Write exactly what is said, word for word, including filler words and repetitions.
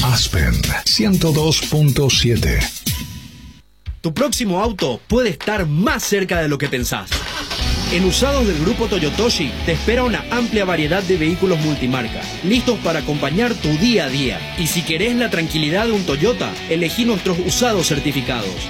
Aspen ciento dos punto siete. Tu próximo auto puede estar más cerca de lo que pensás. En Usados del Grupo Toyotoshi te espera una amplia variedad de vehículos multimarca, listos para acompañar tu día a día. Y si querés la tranquilidad de un Toyota, elegí nuestros usados certificados.